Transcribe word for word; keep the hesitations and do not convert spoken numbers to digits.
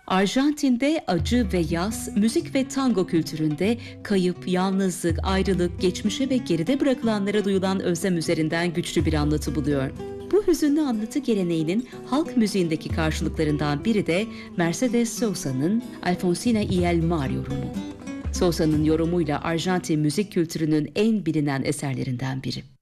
Arjantin'de acı ve yas, müzik ve tango kültüründe kayıp, yalnızlık, ayrılık, geçmişe ve geride bırakılanlara duyulan özlem üzerinden güçlü bir anlatı buluyor. Bu hüzünlü anlatı geleneğinin halk müziğindeki karşılıklarından biri de Mercedes Sosa'nın Alfonsina y el Mar yorumu. Sosa'nın yorumuyla Arjantin müzik kültürünün en bilinen eserlerinden biri.